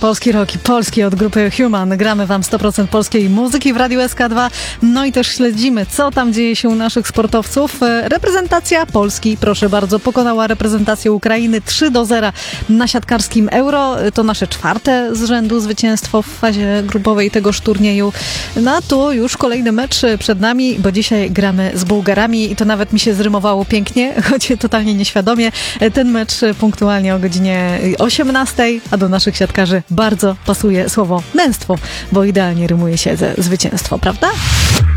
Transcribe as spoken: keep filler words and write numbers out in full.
polski rock i polski od grupy Human. Gramy wam sto procent polskiej muzyki w Radiu S K dwa. No i też śledzimy, co tam dzieje się u naszych sportowców. Reprezentacja Polski, proszę bardzo, pokonała reprezentację Ukrainy trzy do zera na siatkarskim Euro. To nasze czwarte z rzędu zwycięstwo w fazie grupowej tegoż turnieju. No a tu już kolejny mecz przed nami, bo dzisiaj gramy z Bułgarami i to nawet mi się zrymowało pięknie, choć totalnie nieświadomie. Ten mecz punktualnie o godzinie osiemnastej, a do naszych siatkarzy bardzo pasuje słowo męstwo, bo idealnie rymuje się ze zwycięstwo, prawda?